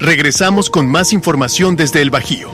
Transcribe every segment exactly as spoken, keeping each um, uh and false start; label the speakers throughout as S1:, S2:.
S1: Regresamos con más información desde el Bajío.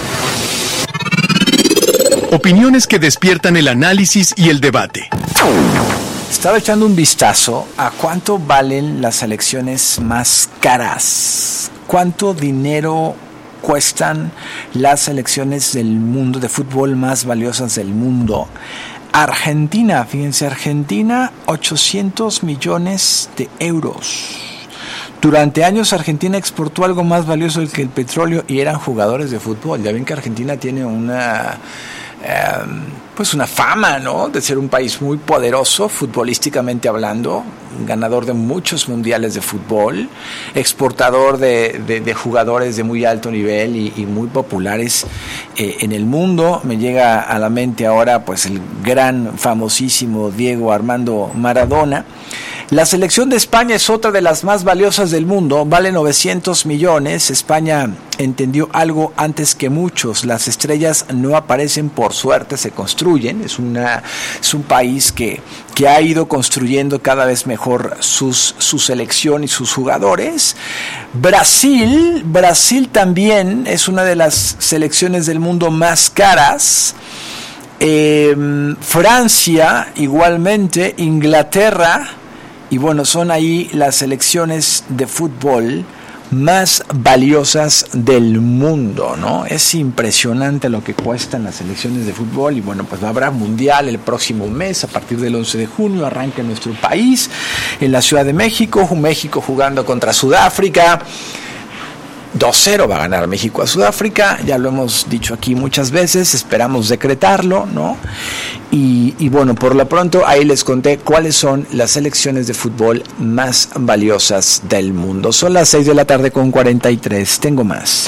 S1: Opiniones que despiertan el análisis y el debate.
S2: Estaba echando un vistazo a cuánto valen las selecciones más caras. ¿Cuánto dinero cuestan las selecciones del mundo de fútbol más valiosas del mundo? Argentina, fíjense, Argentina, ochocientos millones de euros. Durante años Argentina exportó algo más valioso que el petróleo y eran jugadores de fútbol. Ya ven que Argentina tiene una... Eh, pues una fama, ¿no?, de ser un país muy poderoso futbolísticamente hablando, ganador de muchos mundiales de fútbol, exportador de, de, de jugadores de muy alto nivel y, y muy populares eh, en el mundo. Me llega a la mente ahora pues el gran, famosísimo Diego Armando Maradona. La selección de España es otra de las más valiosas del mundo, vale novecientos millones. España entendió algo antes que muchos: las estrellas no aparecen por suerte, se construyen. Es una es un país que, que ha ido construyendo cada vez mejor sus, su selección y sus jugadores. Brasil, Brasil también es una de las selecciones del mundo más caras. Eh, Francia igualmente, Inglaterra. Y bueno, son ahí las selecciones de fútbol más valiosas del mundo, ¿no? Es impresionante lo que cuestan las selecciones de fútbol. Y bueno, pues habrá mundial el próximo mes, a partir del once de junio, arranca en nuestro país, en la Ciudad de México, México jugando contra Sudáfrica. dos cero va a ganar México a Sudáfrica, ya lo hemos dicho aquí muchas veces, esperamos decretarlo, ¿no? Y, y bueno, por lo pronto ahí les conté cuáles son las selecciones de fútbol más valiosas del mundo. Son las seis de la tarde con cuarenta y tres, tengo más.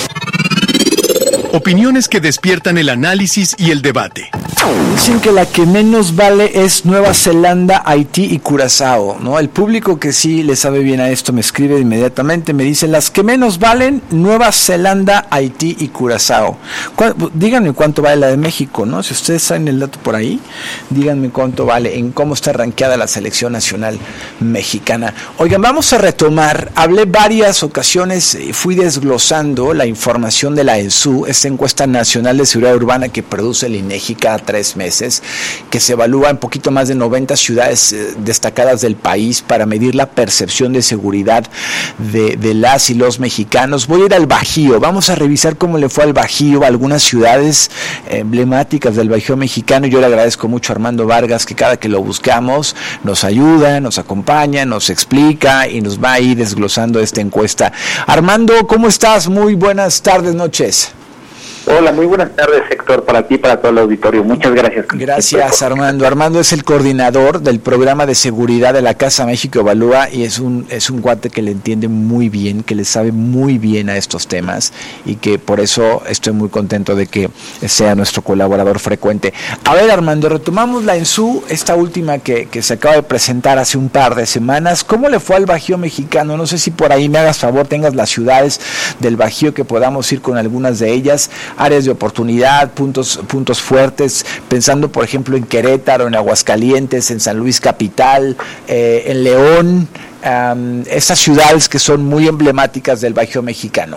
S1: Opiniones que despiertan el análisis y el debate.
S2: Dicen que la que menos vale es Nueva Zelanda, Haití y Curazao, ¿no? El público que sí le sabe bien a esto me escribe inmediatamente, me dice: las que menos valen, Nueva Zelanda, Haití y Curazao. ¿Cu- díganme cuánto vale la de México, ¿no? Si ustedes saben el dato por ahí, díganme cuánto vale, en cómo está rankeada la selección nacional mexicana. Oigan, vamos a retomar, hablé varias ocasiones, fui desglosando la información de la ENSU, esta encuesta nacional de seguridad urbana que produce el INEGI cada tres meses, que se evalúa en poquito más de noventa ciudades eh, destacadas del país para medir la percepción de seguridad de, de las y los mexicanos. Voy a ir al Bajío, vamos a revisar cómo le fue al Bajío, a algunas ciudades emblemáticas del Bajío mexicano. Yo le agradezco mucho a Armando Vargas, que cada que lo buscamos nos ayuda, nos acompaña, nos explica y nos va a ir desglosando esta encuesta. Armando, ¿cómo estás? Muy buenas tardes, noches.
S3: Hola, muy buenas tardes, Héctor, para ti y para todo el auditorio. Muchas gracias.
S2: Gracias, Armando. Armando es el coordinador del programa de seguridad de la Casa México Evalúa y es un es un cuate que le entiende muy bien, que le sabe muy bien a estos temas y que por eso estoy muy contento de que sea nuestro colaborador frecuente. A ver, Armando, retomamos la ENSU, esta última que, que se acaba de presentar hace un par de semanas. ¿Cómo le fue al Bajío mexicano? No sé si por ahí me hagas favor, tengas las ciudades del Bajío que podamos ir con algunas de ellas. Áreas de oportunidad, puntos puntos fuertes, pensando por ejemplo en Querétaro, en Aguascalientes, en San Luis Capital, eh, en León, um, esas ciudades que son muy emblemáticas del Bajío mexicano.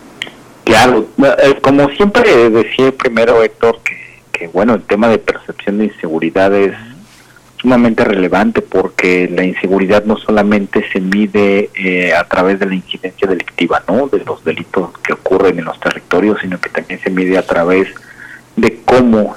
S3: Claro, como siempre decía primero, Héctor, que, que bueno, el tema de percepción de inseguridad es sumamente relevante, porque la inseguridad no solamente se mide eh, a través de la incidencia delictiva, ¿no?, de los delitos que ocurren en los territorios, sino que también se mide a través de cómo